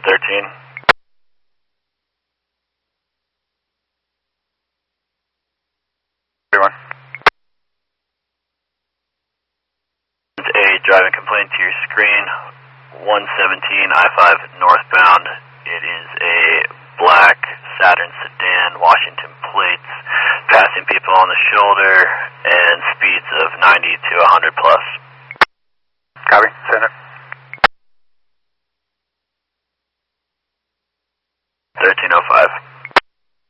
13. Everyone. A driving complaint to your screen, 117 I-5 northbound. It is a black Saturn sedan, Washington plates, passing people on the shoulder and speeds of 90 to 100 plus. Copy, send it. 1305.